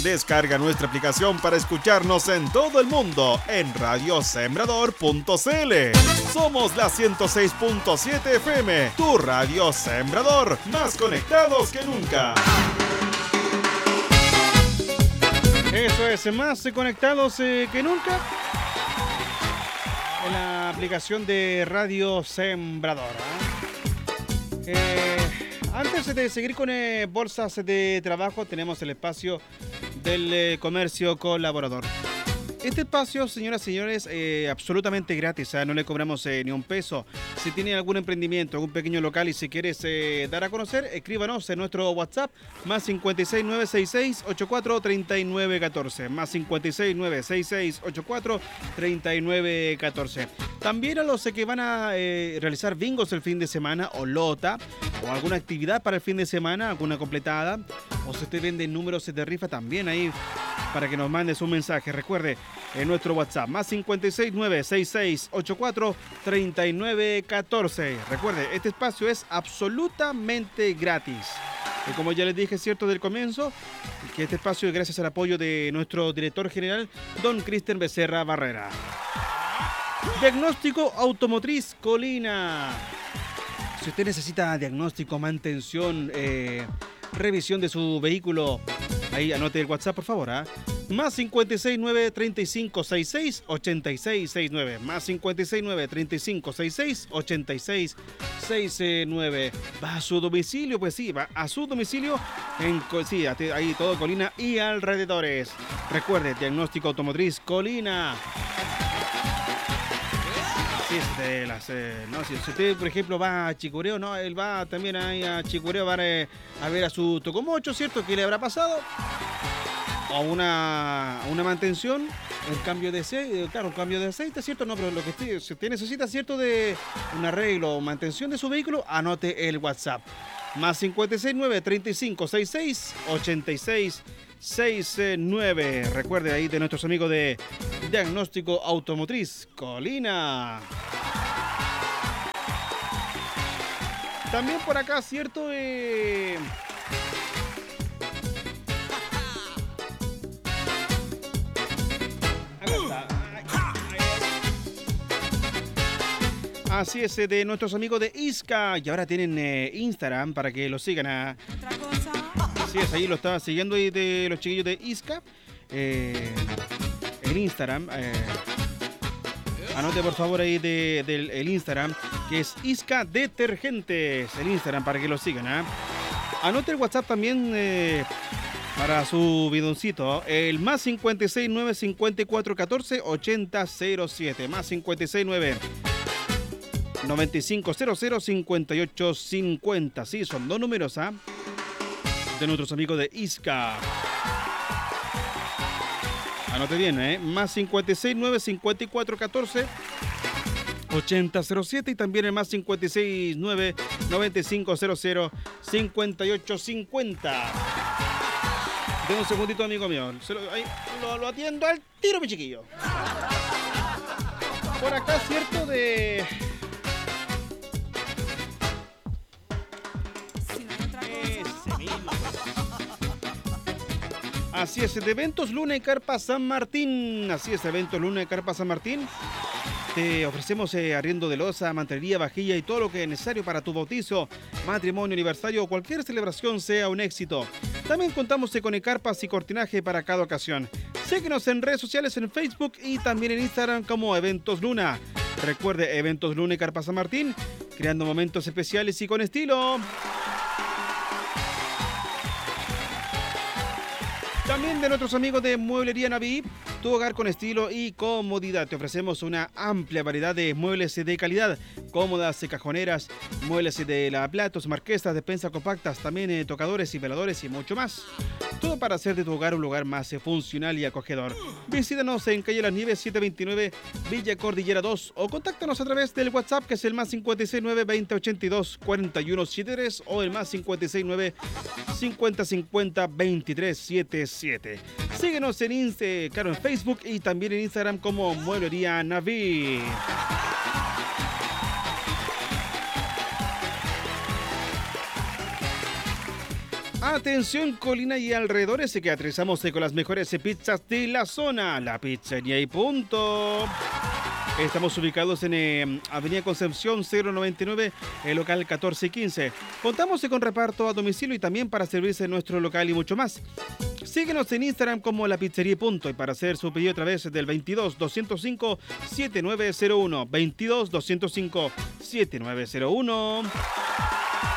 Descarga nuestra aplicación para escucharnos en todo el mundo en radiosembrador.cl. Somos la 106.7 FM, tu radio Sembrador, más conectados que nunca. Eso es, más conectados que nunca en la aplicación de Radio Sembrador. Antes de seguir con bolsas de trabajo, tenemos el espacio del comercio colaborador. Este espacio, señoras y señores, absolutamente gratis, no le cobramos ni un peso. Si tiene algún emprendimiento, algún pequeño local y si quieres dar a conocer, escríbanos en nuestro WhatsApp, más 56966843914, más 56966843914. También a los que van a realizar bingos el fin de semana, o lota, o alguna actividad para el fin de semana, alguna completada, o si usted vende números de rifa, también ahí para que nos mandes un mensaje. Recuerde, en nuestro WhatsApp, más 56966843914. Recuerde, este espacio es absolutamente gratis. Y como ya les dije, cierto, del comienzo, que este espacio es gracias al apoyo de nuestro director general, don Cristian Becerra Barrera. Diagnóstico Automotriz Colina. Si usted necesita diagnóstico, mantención, revisión de su vehículo, ahí anote el WhatsApp, por favor, más 569-3566-8669, más 569-3566-8669. Va a su domicilio, pues sí, va a su domicilio, sí, ahí todo Colina y alrededores. Recuerde, Diagnóstico Automotriz Colina. Si usted, por ejemplo, va a Chicureo, no, él va también ahí a Chicureo, va a ver a su tocomocho, ¿cierto? ¿Qué le habrá pasado? O una mantención, un cambio de aceite, claro, un cambio de aceite, ¿cierto? No, pero lo que usted necesita, ¿cierto? De un arreglo o mantención de su vehículo, anote el WhatsApp. Más 569-3566-8669. Recuerde ahí de nuestros amigos de Diagnóstico Automotriz Colina. También por acá, ¿cierto? Así es, de nuestros amigos de Isca. Y ahora tienen Instagram para que lo sigan. Así es, ahí lo estaba siguiendo ahí de los chiquillos de Isca. El Instagram. Anote por favor ahí del Instagram, que es Isca Detergentes. El Instagram para que lo sigan. Anote el WhatsApp también para su bidoncito. El más 569 5414 8007. Más 569 9500-5850. Sí, son dos números de nuestros amigos de Isca. Anote bien, más 569-5414 8007 y también el más 569-9500-5850. Denme un segundito, amigo mío. Lo atiendo al tiro, mi chiquillo. Por acá, cierto, de... Así es, de Eventos Luna y Carpa San Martín. Así es, Eventos Luna y Carpa San Martín. Te ofrecemos arriendo de loza, mantelería, vajilla y todo lo que es necesario para tu bautizo, matrimonio, aniversario o cualquier celebración sea un éxito. También contamos con carpas y cortinaje para cada ocasión. Síguenos en redes sociales en Facebook y también en Instagram como Eventos Luna. Recuerde, Eventos Luna y Carpa San Martín, creando momentos especiales y con estilo. También de nuestros amigos de Mueblería Naví, tu hogar con estilo y comodidad. Te ofrecemos una amplia variedad de muebles de calidad, cómodas, cajoneras, muebles de lavaplatos, marquesas, despensas compactas, también tocadores y veladores y mucho más. Todo para hacer de tu hogar un lugar más funcional y acogedor. Visítanos en calle Las Nieves 729, Villa Cordillera 2, o contáctanos a través del WhatsApp, que es el más 569-2082-4173 o el más 569-5050-2377. Síguenos en Facebook y también en Instagram como Mueblería Naví. Atención Colina y alrededores, que aterrizamos con las mejores pizzas de la zona, la Pizzería y Punto. Estamos ubicados en Avenida Concepción 099, el local 1415. Contamos con reparto a domicilio y también para servirse en nuestro local y mucho más. Síguenos en Instagram como La Pizzería y Punto, y para hacer su pedido a través del 22-205-7901. 22-205-7901.